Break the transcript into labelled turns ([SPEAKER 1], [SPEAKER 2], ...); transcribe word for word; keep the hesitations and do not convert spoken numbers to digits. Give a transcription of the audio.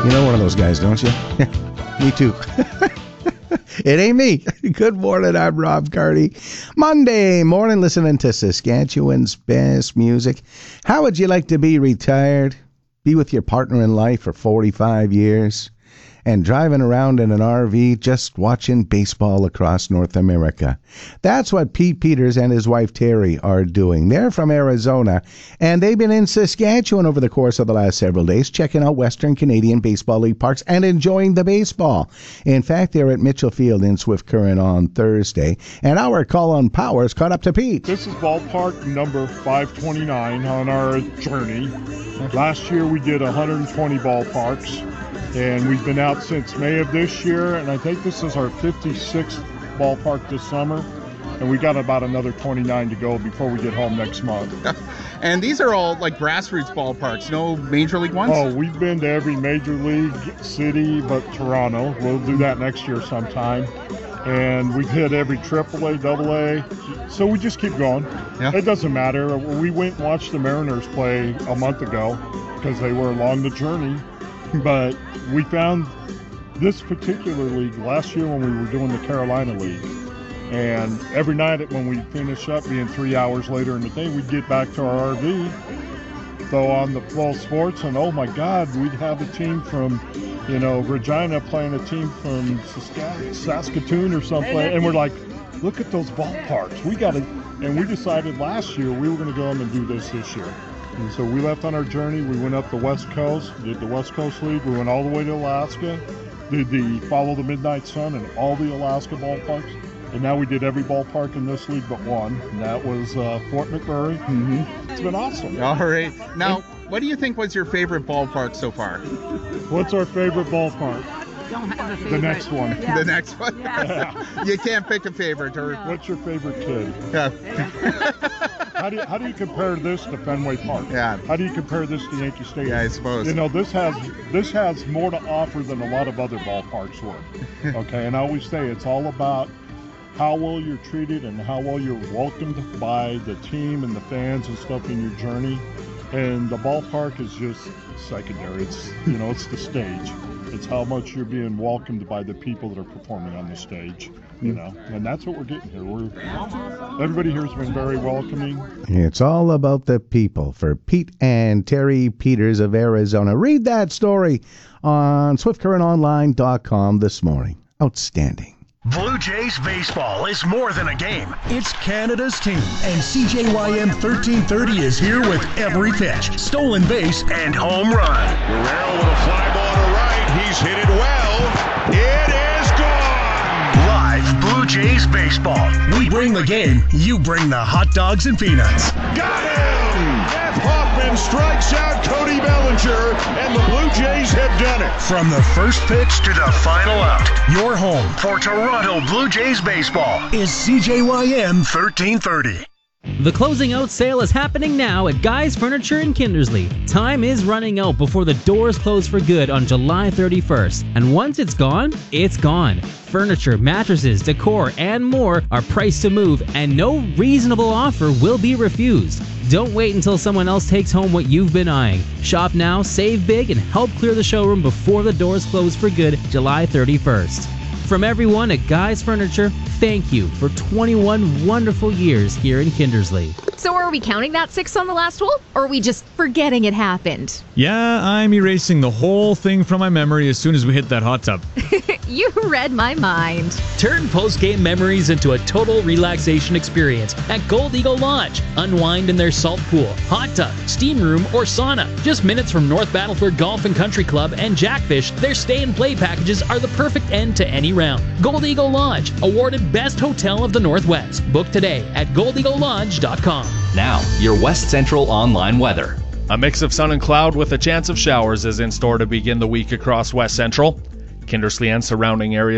[SPEAKER 1] You know one of those guys, don't you? Me too. It ain't me. Good morning, I'm Rob Carty. Monday morning, listening to Saskatchewan's best music. How would you like to be retired? Be with your partner in life for forty-five years? And driving around in an R V just watching baseball across North America. That's what Pete Peters and his wife Terry are doing. They're from Arizona, and they've been in Saskatchewan over the course of the last several days, checking out Western Canadian Baseball League parks and enjoying the baseball. In fact, they're at Mitchell Field in Swift Current on Thursday, and our Colin Powers caught up to Pete.
[SPEAKER 2] This is ballpark number five twenty-nine on our journey. Last year we did one hundred twenty ballparks. And we've been out since May of this year, and I think this is our fifty-sixth ballpark this summer. And we got about another twenty-nine to go before we get home next month.
[SPEAKER 3] And these are all like grassroots ballparks, no major league ones?
[SPEAKER 2] Oh, we've been to every major league city but Toronto. We'll do that next year sometime. And we've hit every triple A, double A. So we just keep going. Yeah. It doesn't matter. We went and watched the Mariners play a month ago because they were along the journey. But we found this particular league last year when we were doing the Carolina League. And every night when we finish up, being three hours later in the day, we'd get back to our R V, throw on the Flow Sports, and oh my God, we'd have a team from, you know, Regina playing a team from Sask- Saskatoon or someplace. And we're like, look at those ballparks. We got to, and we decided last year we were going to go on and do this this year. And so we left on our journey. We went up the West Coast, did the West Coast League. We went all the way to Alaska, did the Follow the Midnight Sun and all the Alaska ballparks. And now we did every ballpark in this league but one, and that was uh, Fort McMurray. Mm-hmm. It's been awesome.
[SPEAKER 3] All right. Now, what do you think was your favorite ballpark so far?
[SPEAKER 2] What's our favorite ballpark?
[SPEAKER 4] Don't have a favorite.
[SPEAKER 2] The next one.
[SPEAKER 3] Yeah. The next one? Yeah. You can't pick a favorite. Or...
[SPEAKER 2] No. What's your favorite kid?
[SPEAKER 3] Yeah.
[SPEAKER 2] How do you, how do you compare this to Fenway Park?
[SPEAKER 3] Yeah.
[SPEAKER 2] How do you compare this to Yankee Stadium?
[SPEAKER 3] Yeah, I suppose.
[SPEAKER 2] You know, this has this has more to offer than a lot of other ballparks would. Okay, and I always say it's all about how well you're treated and how well you're welcomed by the team and the fans and stuff in your journey. And the ballpark is just secondary. It's, you know, it's the stage. It's how much you're being welcomed by the people that are performing on the stage, you know, and that's what we're getting here. We're everybody here has been very welcoming.
[SPEAKER 1] It's all about the people for Pete and Terry Peters of Arizona. Read that story on swift current online dot com this morning. Outstanding.
[SPEAKER 5] Blue Jays baseball is more than a game. It's Canada's team. And C J Y M thirteen thirty is here with every pitch, stolen base, and home run.
[SPEAKER 6] Guerrero with a fly ball to right. He's hit it well. It is gone.
[SPEAKER 5] Live Blue Jays baseball. We bring the game. You bring the hot dogs and peanuts.
[SPEAKER 6] Got him! Jeff Hoffman strikes out Cody Bellinger, and the Blue Jays have done it.
[SPEAKER 5] From the first pitch to the final out, your home for Toronto Blue Jays baseball is C J Y M thirteen thirty.
[SPEAKER 7] The closing out sale is happening now at Guy's Furniture in Kindersley. Time is running out before the doors close for good on July thirty-first. And once it's gone, it's gone. Furniture, mattresses, decor, and more are priced to move, and no reasonable offer will be refused. Don't wait until someone else takes home what you've been eyeing. Shop now, save big, and help clear the showroom before the doors close for good July thirty-first. From everyone at Guy's Furniture, thank you for twenty-one wonderful years here in Kindersley.
[SPEAKER 8] So are we counting that six on the last hole, or are we just forgetting it happened?
[SPEAKER 9] Yeah, I'm erasing the whole thing from my memory as soon as we hit that hot tub.
[SPEAKER 8] You read my mind.
[SPEAKER 7] Turn post-game memories into a total relaxation experience at Gold Eagle Lodge. Unwind in their salt pool, hot tub, steam room, or sauna. Just minutes from North Battleford Golf and Country Club and Jackfish, their stay and play packages are the perfect end to any round. Gold Eagle Lodge, awarded Best Hotel of the Northwest. Book today at gold eagle lodge dot com.
[SPEAKER 10] Now, your West Central online weather.
[SPEAKER 11] A mix of sun and cloud with a chance of showers is in store to begin the week across West Central. Kindersley and surrounding areas